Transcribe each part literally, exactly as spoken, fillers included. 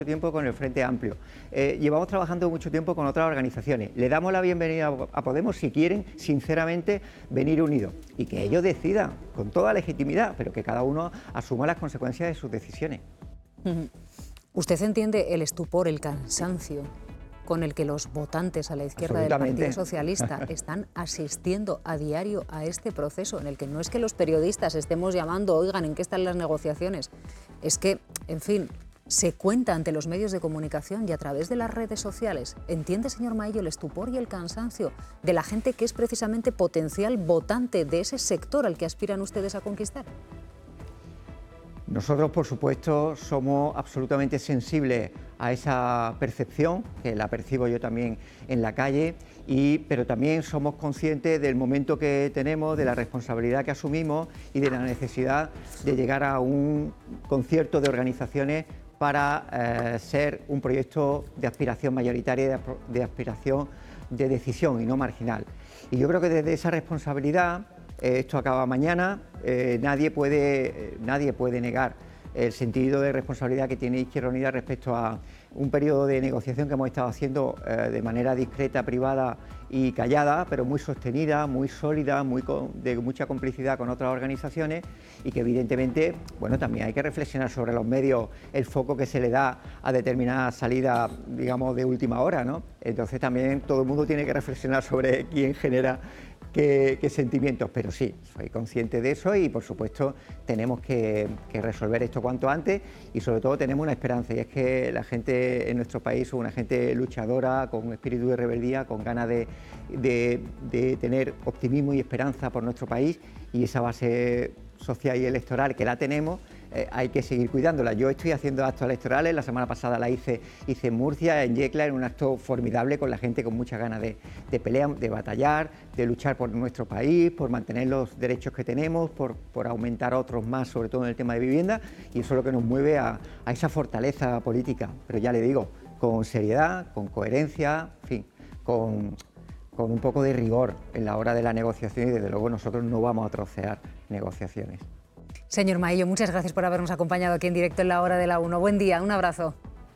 tiempo con el Frente Amplio, eh, llevamos trabajando mucho tiempo con otras organizaciones. Le damos la bienvenida a Podemos si quieren, sinceramente, venir unidos y que ellos decidan con toda legitimidad, pero que cada uno asuma las consecuencias de sus decisiones. Uh-huh. ¿Usted entiende el estupor, el cansancio con el que los votantes a la izquierda del Partido Socialista están asistiendo a diario a este proceso en el que no es que los periodistas estemos llamando, oigan, ¿en qué están las negociaciones? Es que, en fin, se cuenta ante los medios de comunicación y a través de las redes sociales. ¿Entiende, señor Maillo, el estupor y el cansancio de la gente que es precisamente potencial votante de ese sector al que aspiran ustedes a conquistar? Nosotros, por supuesto, somos absolutamente sensibles a esa percepción, que la percibo yo también en la calle, y, pero también somos conscientes del momento que tenemos, de la responsabilidad que asumimos y de la necesidad de llegar a un concierto de organizaciones para eh, ser un proyecto de aspiración mayoritaria, de, de aspiración de decisión y no marginal. Y yo creo que desde esa responsabilidad, eh, esto acaba mañana, eh, nadie puede, eh, nadie puede negar el sentido de responsabilidad que tiene Izquierda Unida respecto a un periodo de negociación que hemos estado haciendo eh, de manera discreta, privada y callada, pero muy sostenida, muy sólida, muy con, de mucha complicidad con otras organizaciones y que evidentemente, bueno, también hay que reflexionar sobre los medios, el foco que se le da a determinadas salidas, digamos, de última hora, ¿no? Entonces también todo el mundo tiene que reflexionar sobre quién genera Qué, qué sentimientos, pero sí, soy consciente de eso y por supuesto tenemos que, que resolver esto cuanto antes y sobre todo tenemos una esperanza y es que la gente en nuestro país es una gente luchadora, con un espíritu de rebeldía, con ganas de, de, de tener optimismo y esperanza por nuestro país y esa base social y electoral que la tenemos, eh, hay que seguir cuidándola. Yo estoy haciendo actos electorales, la semana pasada la hice, hice en Murcia, en Yecla, en un acto formidable con la gente con muchas ganas de, de pelear, de batallar, de luchar por nuestro país, por mantener los derechos que tenemos, por, por aumentar otros más, sobre todo en el tema de vivienda, y eso es lo que nos mueve a, a esa fortaleza política. Pero ya le digo, con seriedad, con coherencia, en fin, con, con un poco de rigor en la hora de la negociación y desde luego nosotros no vamos a trocear negociaciones. Señor Maillo, muchas gracias por habernos acompañado aquí en directo en la Hora de la Uno. Buen día, un abrazo.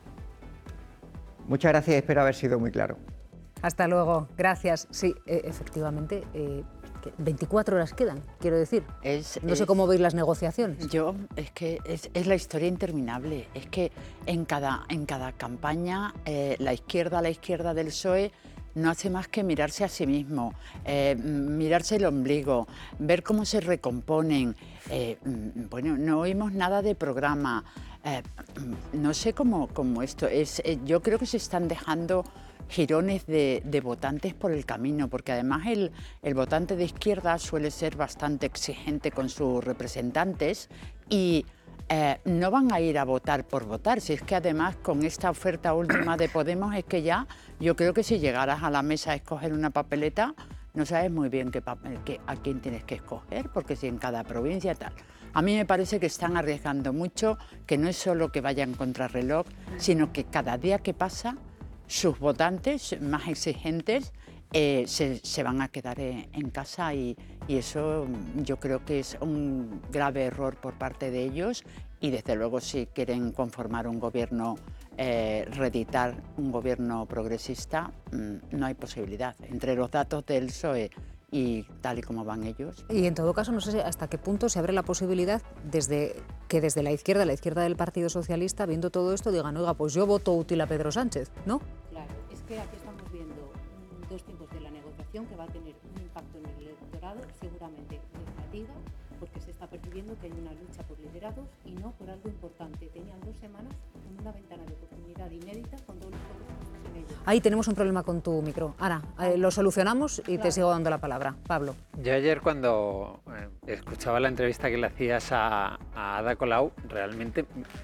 Muchas gracias, espero haber sido muy claro. Hasta luego, gracias. Sí, eh, efectivamente, eh, veinticuatro horas quedan, quiero decir. Es, no sé es, cómo veis las negociaciones. Yo, es que es, es la historia interminable. Es que en cada, en cada campaña, eh, la izquierda, la izquierda del P S O E, no hace más que mirarse a sí mismo, eh, mirarse el ombligo, ver cómo se recomponen. Eh, bueno, no oímos nada de programa. Eh, no sé cómo, cómo esto es. Eh, yo creo que se están dejando jirones de, de votantes por el camino, porque además el, el votante de izquierda suele ser bastante exigente con sus representantes y Eh, no van a ir a votar por votar, si es que además con esta oferta última de Podemos es que ya, yo creo que si llegaras a la mesa a escoger una papeleta, no sabes muy bien qué papel, qué, a quién tienes que escoger, porque si en cada provincia tal. A mí me parece que están arriesgando mucho, que no es solo que vayan contra reloj, sino que cada día que pasa, sus votantes más exigentes Eh, se, se van a quedar en, en casa y, y eso yo creo que es un grave error por parte de ellos y desde luego si quieren conformar un gobierno, eh, reeditar un gobierno progresista, mmm, no hay posibilidad. Entre los datos del P S O E y tal y como van ellos. Y en todo caso no sé hasta qué punto se abre la posibilidad desde que desde la izquierda, la izquierda del Partido Socialista, viendo todo esto, digan, oiga, pues yo voto útil a Pedro Sánchez, ¿no? Claro, es que aquí estamos viendo dos tiempos de la negociación que va a tener un impacto en el electorado, seguramente de fatiga, porque se está percibiendo que hay una lucha por liderados y no por algo importante. Tenían dos semanas con una ventana de oportunidad inédita con todos los procesos en ello. Ahí tenemos un problema con tu micro. Ana, eh, lo solucionamos y claro. Te sigo dando la palabra. Pablo. Yo ayer cuando eh, escuchaba la entrevista que le hacías a, a Ada Colau, realmente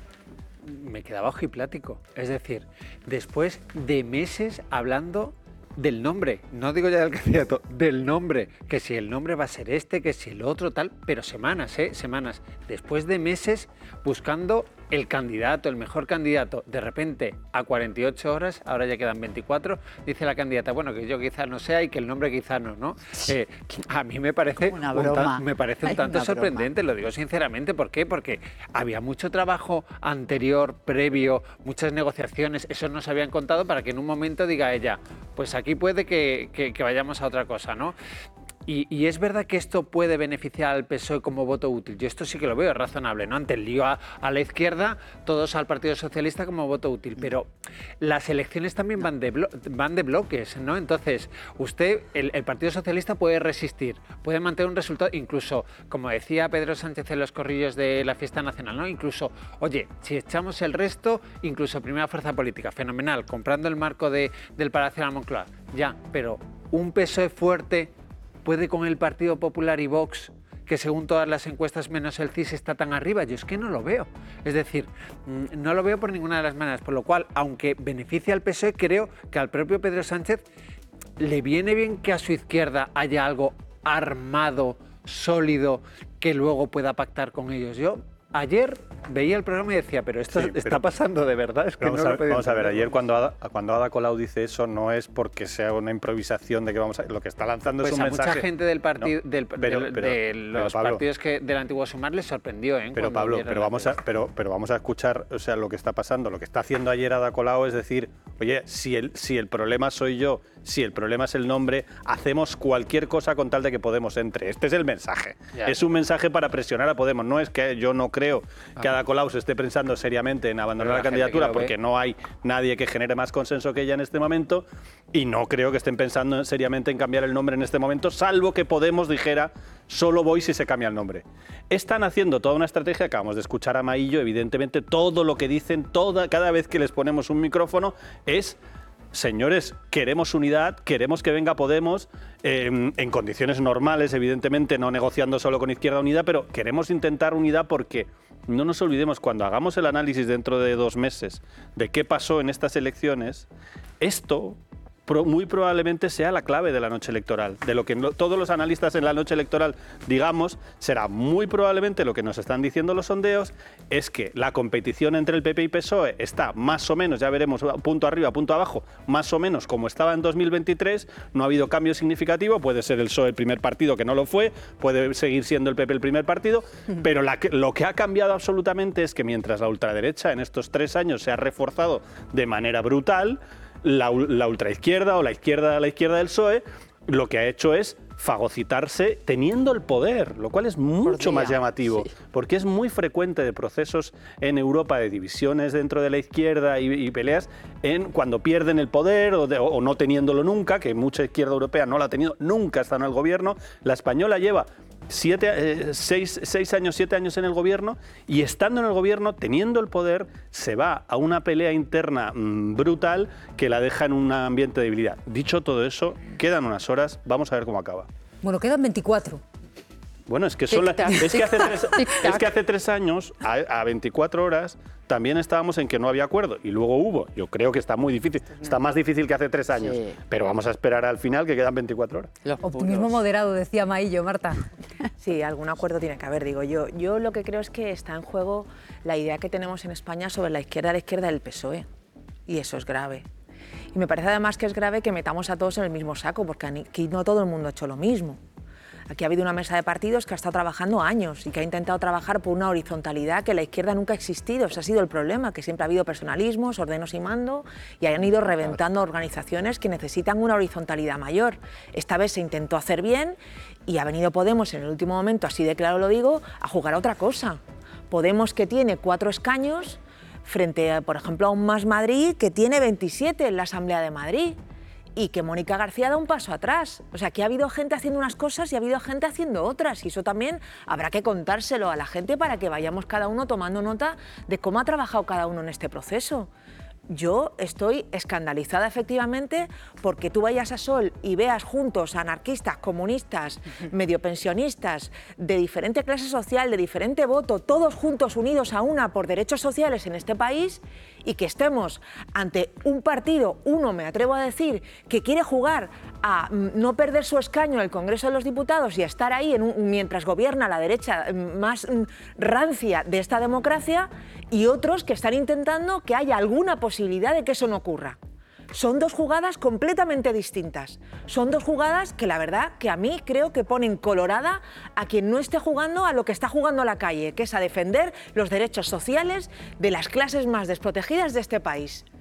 me quedaba ojiplático. Es decir, después de meses hablando del nombre, no digo ya del candidato, del nombre, que si el nombre va a ser este, que si el otro, tal, pero semanas, ¿eh? Semanas. Después de meses buscando el candidato, el mejor candidato, de repente a cuarenta y ocho horas, ahora ya quedan veinticuatro, dice la candidata, bueno, que yo quizás no sea y que el nombre quizás no, ¿no? Eh, a mí me parece una un, broma. ta me parece un Ay, tanto una sorprendente, broma. lo digo sinceramente. ¿Por qué? Porque había mucho trabajo anterior, previo, muchas negociaciones, eso no se habían contado para que en un momento diga ella, pues aquí puede que, que, que vayamos a otra cosa, ¿no? Y, y es verdad que esto puede beneficiar al P S O E como voto útil. Yo esto sí que lo veo, es razonable, ¿no? Ante el lío a, a la izquierda, todos al Partido Socialista como voto útil. Pero las elecciones también van de, blo van de bloques, ¿no? Entonces, usted, el, el Partido Socialista puede resistir, puede mantener un resultado, incluso, como decía Pedro Sánchez en los corrillos de la fiesta nacional, ¿no? Incluso, oye, si echamos el resto, incluso primera fuerza política, fenomenal, comprando el marco de, del Palacio de la Moncloa, ya, pero un P S O E fuerte puede con el Partido Popular y Vox, que según todas las encuestas menos el C I S está tan arriba. Yo es que no lo veo. Es decir, no lo veo por ninguna de las maneras. Por lo cual, aunque beneficia al P S O E, creo que al propio Pedro Sánchez le viene bien que a su izquierda haya algo armado, sólido, que luego pueda pactar con ellos. Yo ayer veía el programa y decía, pero esto sí, está pero, pasando de verdad. Es que vamos, no a, lo vamos a ver, entender. ayer cuando Ada, cuando Ada Colau dice eso no es porque sea una improvisación de que vamos a... Lo que está lanzando pues es un a mensaje... mucha gente del partido, no, del, pero, del, pero, de pero, los Pablo, partidos que del antiguo Sumar les sorprendió, ¿eh? Pero Pablo, pero vamos, a, pero, pero vamos a escuchar, o sea, lo que está pasando. Lo que está haciendo ayer Ada Colau es decir, oye, si el, si el problema soy yo, si el problema es el nombre, hacemos cualquier cosa con tal de que Podemos entre. Este es el mensaje. Ya. Es un mensaje para presionar a Podemos. No es que yo no creo que Ada Colau se esté pensando seriamente en abandonar Pero la, la candidatura gente que lo porque ve. no hay nadie que genere más consenso que ella en este momento, y no creo que estén pensando seriamente en cambiar el nombre en este momento, salvo que Podemos dijera solo voy si se cambia el nombre. Están haciendo toda una estrategia, acabamos de escuchar a Maillo, evidentemente todo lo que dicen, toda, cada vez que les ponemos un micrófono es... Señores, queremos unidad, queremos que venga Podemos eh, en condiciones normales, evidentemente, no negociando solo con Izquierda Unida, pero queremos intentar unidad porque no nos olvidemos, cuando hagamos el análisis dentro de dos meses de qué pasó en estas elecciones, esto pro, muy probablemente sea la clave de la noche electoral. De lo que no, todos los analistas en la noche electoral digamos, será muy probablemente lo que nos están diciendo los sondeos, es que la competición entre el P P y P S O E está más o menos, ya veremos, punto arriba, punto abajo, más o menos como estaba en dos mil veintitrés, no ha habido cambio significativo, puede ser el P S O E el primer partido que no lo fue, puede seguir siendo el P P el primer partido, pero la, lo que ha cambiado absolutamente es que mientras la ultraderecha en estos tres años se ha reforzado de manera brutal, La, la ultraizquierda o la izquierda a la izquierda del P S O E lo que ha hecho es fagocitarse teniendo el poder, lo cual es mucho más llamativo, sí. Porque es muy frecuente de procesos en Europa de divisiones dentro de la izquierda y, y peleas en cuando pierden el poder o, de, o no teniéndolo nunca, que mucha izquierda europea no la ha tenido nunca, está en el gobierno. La española lleva Siete, eh, seis, seis años, siete años en el gobierno, y estando en el gobierno, teniendo el poder, se va a una pelea interna mmm, brutal que la deja en un ambiente de debilidad. Dicho todo eso, quedan unas horas, vamos a ver cómo acaba. Bueno, quedan veinticuatro. Bueno, es que, son la, es que, hace, tres, es que hace tres años, a, a veinticuatro horas, también estábamos en que no había acuerdo, y luego hubo. Yo creo que está muy difícil, está más difícil que hace tres años, sí. Pero vamos a esperar al final, que quedan veinticuatro horas. Los Optimismo puros. Moderado, decía Maillo, Marta. Sí, algún acuerdo tiene que haber, digo yo. Yo lo que creo es que está en juego la idea que tenemos en España sobre la izquierda, la izquierda del P S O E, y eso es grave. Y me parece además que es grave que metamos a todos en el mismo saco, porque aquí no todo el mundo ha hecho lo mismo. Aquí ha habido una mesa de partidos que ha estado trabajando años y que ha intentado trabajar por una horizontalidad que la izquierda nunca ha existido. Ese ha sido el problema, que siempre ha habido personalismos, ordenos y mando, y han ido reventando organizaciones que necesitan una horizontalidad mayor. Esta vez se intentó hacer bien y ha venido Podemos en el último momento, así de claro lo digo, a jugar a otra cosa. Podemos, que tiene cuatro escaños, frente, a, por ejemplo, a un Más Madrid que tiene veintisiete en la Asamblea de Madrid. Y que Mónica García da un paso atrás. O sea, que ha habido gente haciendo unas cosas y ha habido gente haciendo otras. Y eso también habrá que contárselo a la gente para que vayamos cada uno tomando nota de cómo ha trabajado cada uno en este proceso. Yo estoy escandalizada, efectivamente, porque tú vayas a Sol y veas juntos a anarquistas, comunistas, medio pensionistas, de diferente clase social, de diferente voto, todos juntos unidos a una por derechos sociales en este país, y que estemos ante un partido, uno me atrevo a decir, que quiere jugar a no perder su escaño en el Congreso de los Diputados y a estar ahí en un, mientras gobierna la derecha más rancia de esta democracia, y otros que están intentando que haya alguna posibilidad de que eso no ocurra. Son dos jugadas completamente distintas. Son dos jugadas que la verdad que a mí creo que ponen colorada a quien no esté jugando a lo que está jugando la calle, que es a defender los derechos sociales de las clases más desprotegidas de este país.